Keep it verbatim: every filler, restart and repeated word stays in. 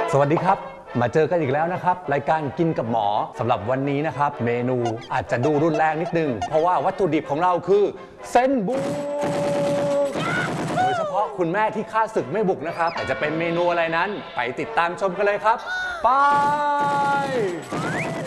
สวัสดีครับมาเจอกันอีกแล้วนะครับรายการกินกับหมอสำหรับวันนี้นะครับเมนูอาจจะดูรุนแรงนิดนึงเพราะว่าวัตถุดิบของเราคือเส้นบุกโดยเฉพาะคุณแม่ที่ฆ่าศึกไม่บุกนะครับแต่จะเป็นเมนูอะไรนั้นไปติดตามชมกันเลยครับไป